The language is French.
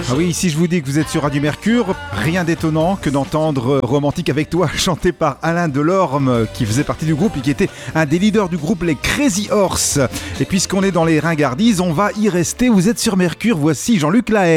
Ah oui, si je vous dis que vous êtes sur Radio Mercure, rien d'étonnant que d'entendre Romantique avec toi chanté par Alain Delorme, qui faisait partie du groupe et qui était un des leaders du groupe les Crazy Horse. Et puisqu'on est dans les ringardises, on va y rester. Vous êtes sur Mercure, voici Jean-Luc Lahaye.